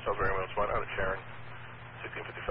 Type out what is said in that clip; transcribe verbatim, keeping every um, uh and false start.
Salisbury ambulance one out of Sharon, sixteen fifty-five.